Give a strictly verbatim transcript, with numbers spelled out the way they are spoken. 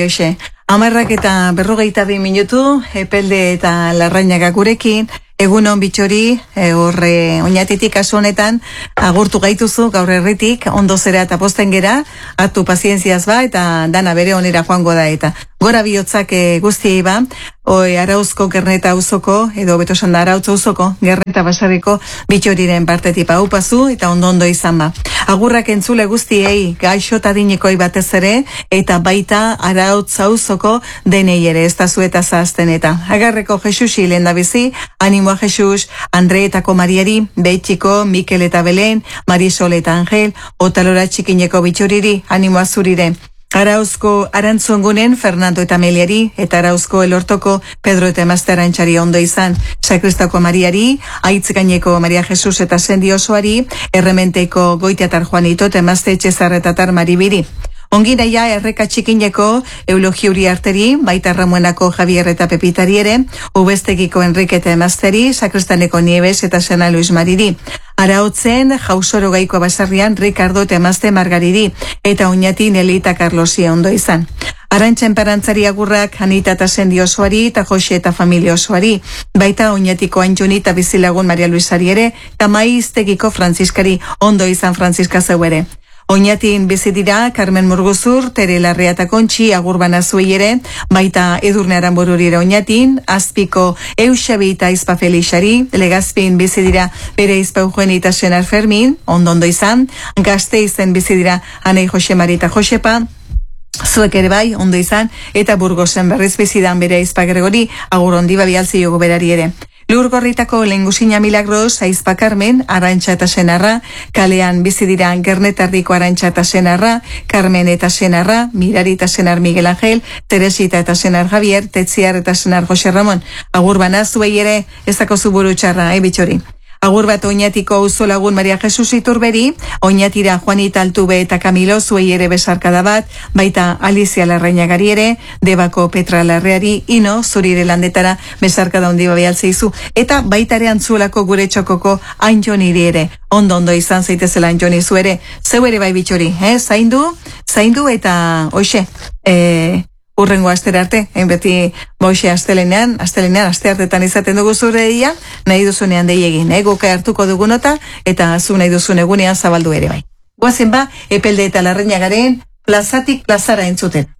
hoxe. Amarrak eta berrogeita bi minutu, Epelde eta Larrañaga gurekin, egunon bitxori, horre oinatitik kasu honetan, agurtu gaituzu gaur herritik, ondo zera eta posten gera, hartu pazientziaz ba, eta dana bere onera joango da eta. Gora bihotzak e, guztiei ba, oi, Arauzko Gerneta auzoko, edo beto esan da Arautza auzoko, Gerneta basarriko bitxoriren partetik upazu eta ondo ondo izan ba. Agurrak entzule guztiei gaixo eta dinekoi batez ere, eta baita Arautza auzoko denei ere, ez da zueta zazten eta. Agarreko Jesusi lehen da bizi, animoa Jesus, Andre etako Mariari, Betxiko, Mikel eta Belen, Marisol eta Angel, Otalora txikineko bitxoriri, animoa zurire. Arauzko Arantzongunen Fernando eta Meliari, eta Arauzko Elortoko Pedro eta Emazte Arantxari ondo izan, Sakristako Mariari, Aitzgaineko Maria Jesus eta Sendi osoari, Errementeko Goitiatar Juanito eta Emazte Etxezarretatar Maribiri. Ongi naia erreka txikineko Eulogio Uriarteri, baita Ramuenako Javier eta Pepitari ere, Ubestegiko Enrique eta Emazteri, Sakristaneko Nieves eta Sena Luis Mariri. Arautzen, Jausoro Gaiko Basarrian, Ricardo eta Emazte Margariri, eta Oñati Neli eta Carlosi ondo izan. Arantxen parantzari agurrak Anita eta Sendi osoari eta Jose eta familia osoari, baita Oñatiko Antxoni eta bizilagun Maria Luisari ere, eta Maiztegiko Franziskari ondo izan Franziska zeu ere. Oñatin bizi dira Carmen Murguzur, Tere Larrea eta Kontxi agurbana zuei ere, baita Edurne Aranborurire Oñatin, Azpiko Euxabi eta Izpa Felixari, Legazpin bizi dira bere Izpa Eugeni eta Senar Fermin, ondo ondo izan, Gasteizen bizi dira Anei Jose Mari eta Josepa, zuek ere bai, ondo izan, eta Burgosen berriz bizidan bere Izpa Gregori, agur ondi babialzi jogo berari ere. Lurgorritako Lengusina Milagros, Aizpa Carmen, Arantxa eta Senarra, kalean bizi dira Gernetardiko Arantxa eta Senarra, Carmen eta Senarra, Mirari eta Senar Miguel Angel, Teresita eta Senar Javier, Tetziar eta Senar Jose Ramon. Agur bana zuei ere, ez dako zuburu txarra, eh, bitxori. Agur bat Oñatiko auzolagun Maria Jesus Iturberi, Oñatira Juanita Altube eta Camilo zuei ere besarkada bat, baita Alicia Larrañagari ere, Debako Petra Larreari, ino zurire landetara besarkada hondi babialtzeizu, eta baitare antzuelako gure txokoko Antxoniri ere, ondo ondo izan zaitezela Antxoni zu ere, zeu ere bai bitxori, eh? zaindu, zaindu eta hoxe, eh... urrengo astera arte, hain beti boxe astelenean, astelenean, aste hartetan izaten dugu zure dia, nahi duzunean deiegin, egoka hartuko dugunota, eta zu nahi duzun egunean zabaldu ere bai. Guazen ba, Epelde eta Larrañagaren plazatik plazara entzuten.